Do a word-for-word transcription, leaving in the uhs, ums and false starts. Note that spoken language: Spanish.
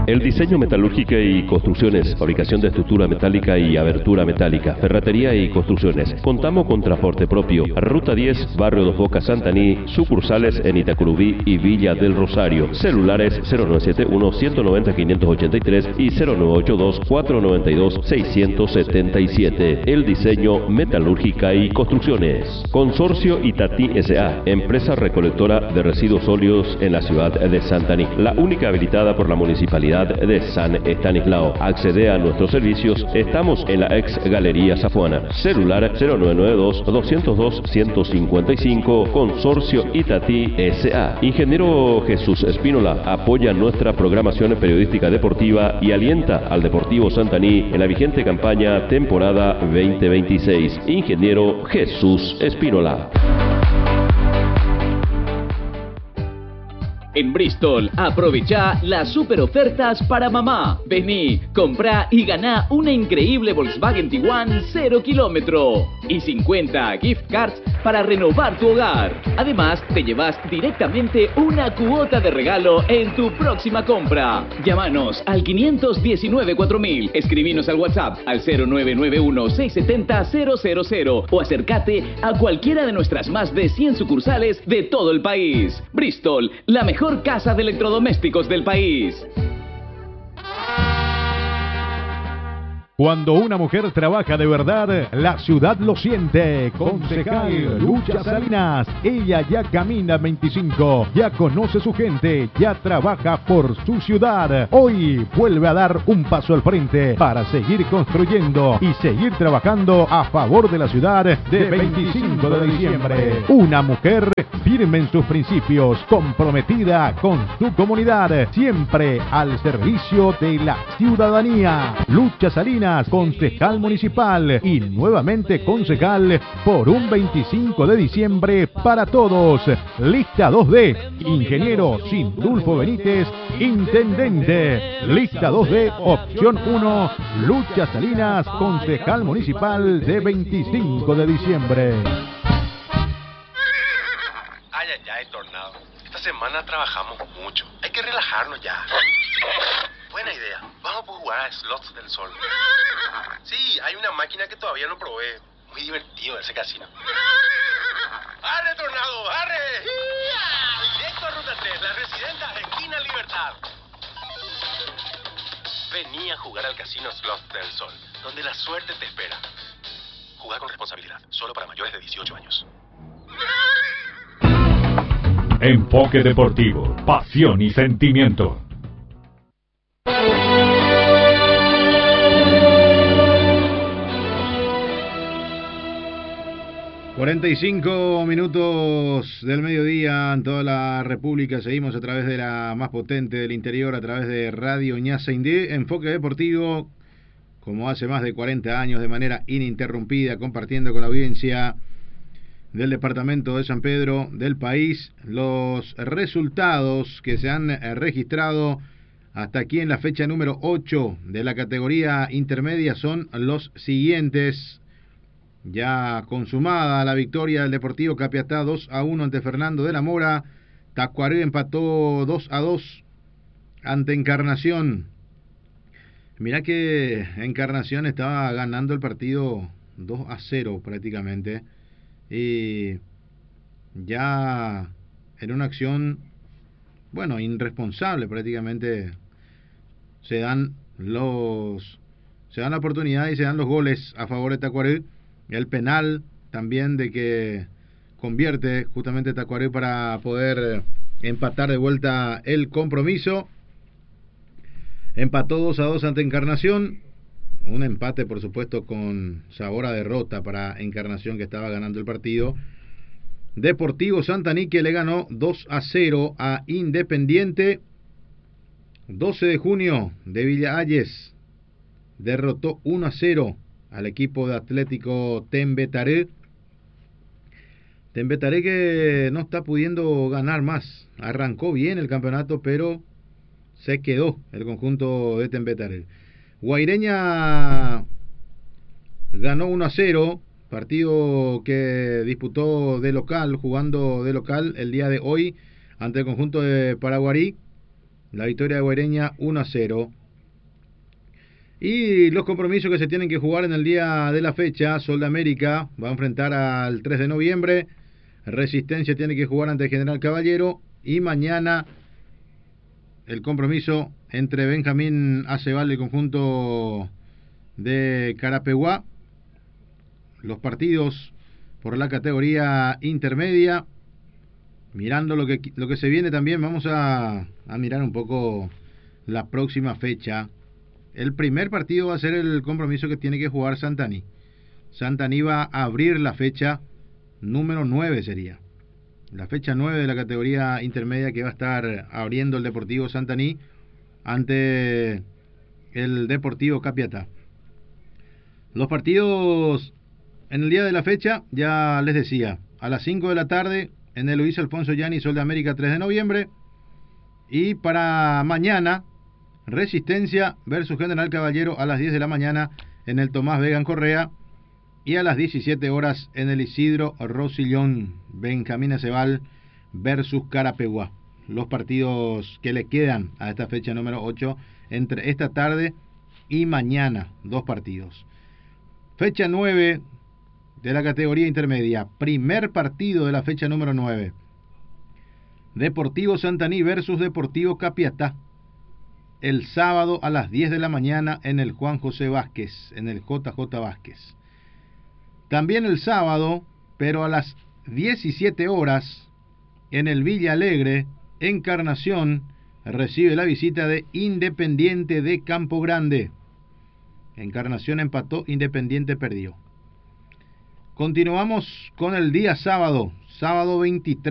El diseño metalúrgica y construcciones, fabricación de estructura metálica y abertura metálica, ferretería y construcciones. Contamos con transporte propio. Ruta diez, Barrio Dos Bocas, Santaní, sucursales en Itacurubí y Villa del Rosario. Celulares cero nueve siete uno, uno nueve cero, cinco ocho tres y cero nueve ocho dos, cuatro nueve dos, seis siete siete. El diseño metalúrgica y construcciones. Consorcio Itatí S A, empresa recolectora de residuos sólidos en la ciudad de Santaní. La única habilitada por la Municipalidad de San Estanislao. Accede a nuestros servicios. Estamos en la ex Galería Zafuana. Celular cero nueve nueve dos, dos cero dos, uno cinco cinco. Consorcio Itatí S A. Ingeniero Jesús Espínola apoya nuestra programación periodística deportiva y alienta al Deportivo Santaní en la vigente campaña temporada veinte veintiséis. Ingeniero Jesús Espínola. En Bristol, aprovecha las super ofertas para mamá. Vení, comprá y ganá una increíble Volkswagen Tiguan cero kilómetro y cincuenta gift cards para renovar tu hogar. Además, te llevas directamente una cuota de regalo en tu próxima compra. Llámanos al quinientos diecinueve cuatro mil, escribinos al WhatsApp al cero nueve nueve uno, seis siete cero, cero cero cero o acércate a cualquiera de nuestras más de cien sucursales de todo el país. Bristol, la mejor casa de electrodomésticos del país. Cuando una mujer trabaja de verdad, la ciudad lo siente. Concejal Lucha Salinas, ella ya camina veinticinco, ya conoce su gente, ya trabaja por su ciudad. Hoy vuelve a dar un paso al frente para seguir construyendo y seguir trabajando a favor de la ciudad de veinticinco de diciembre. Una mujer firme en sus principios, comprometida con su comunidad, siempre al servicio de la ciudadanía. Lucha Salinas, concejal municipal y nuevamente concejal por un veinticinco de diciembre para todos. Lista dos D, ingeniero Sindulfo Benítez, intendente. Lista dos D, opción uno, Lucha Salinas, concejal municipal de veinticinco de diciembre. Ay, ay, ay, Tornado. Esta semana trabajamos mucho. Hay que relajarnos ya. Buena idea. Vamos a jugar a Slots del Sol. Sí, hay una máquina que todavía no probé. Muy divertido ese casino. ¡Arre, Tornado! ¡Arre! Directo a Ruta tres, la residenta esquina Libertad. Vení a jugar al casino Slots del Sol, donde la suerte te espera. Jugá con responsabilidad, solo para mayores de dieciocho años. Enfoque Deportivo, pasión y sentimiento. cuarenta y cinco minutos del mediodía en toda la República. Seguimos a través de la más potente del interior, a través de Radio Ñaza Indé. Enfoque Deportivo, como hace más de cuarenta años, de manera ininterrumpida, compartiendo con la audiencia del departamento de San Pedro, del país, los resultados que se han registrado hasta aquí en la fecha número ocho de la categoría intermedia son los siguientes. Ya consumada la victoria del Deportivo Capiatá dos a uno ante Fernando de la Mora. Tacuarembó empató dos a dos ante Encarnación. Mirá que Encarnación estaba ganando el partido dos a cero prácticamente. Y ya en una acción, bueno, irresponsable prácticamente, se dan los se dan la oportunidad y se dan los goles a favor de Tacuarembó. El penal también de que convierte justamente Tacuarembó para poder empatar de vuelta el compromiso. Empató dos a dos ante Encarnación. Un empate, por supuesto, con sabor a derrota para Encarnación, que estaba ganando el partido. Deportivo Santaní, que le ganó dos a cero a Independiente. doce de junio de Villa Ayes derrotó uno a cero al equipo de Atlético Tembetaré. Tembetaré que no está pudiendo ganar más. Arrancó bien el campeonato, pero se quedó el conjunto de Tembetaré. Guaireña ganó uno a cero, partido que disputó de local, jugando de local el día de hoy ante el conjunto de Paraguarí. La victoria de Guaireña uno a cero. Y los compromisos que se tienen que jugar en el día de la fecha: Sol de América va a enfrentar al tres de noviembre. Resistencia tiene que jugar ante General Caballero. Y mañana el compromiso entre Benjamín Aceval del conjunto de Carapeguá. Los partidos por la categoría intermedia. Mirando lo que, lo que se viene también, vamos a, a mirar un poco la próxima fecha. El primer partido va a ser el compromiso que tiene que jugar Santaní. Santaní va a abrir la fecha número nueve, sería. La fecha nueve de la categoría intermedia, que va a estar abriendo el Deportivo Santaní ante el Deportivo Capiatá. Los partidos en el día de la fecha, ya les decía, a las cinco de la tarde en el Luis Alfonso Yanni, Sol de América, tres de noviembre. Y para mañana, Resistencia versus General Caballero a las diez de la mañana en el Tomás Vegan Correa. Y a las diecisiete horas en el Isidro Rosillón, Benjamín Aceval versus Carapeguá. Los partidos que le quedan a esta fecha número ocho entre esta tarde y mañana, dos partidos. Fecha nueve de la categoría intermedia, primer partido de la fecha número nueve. Deportivo Santaní versus Deportivo Capiatá. El sábado a las diez de la mañana en el Juan José Vázquez, en el J J Vázquez. También el sábado, pero a las diecisiete horas, en el Villa Alegre, Encarnación recibe la visita de Independiente de Campo Grande. Encarnación empató, Independiente perdió. Continuamos con el día sábado, sábado veintitrés.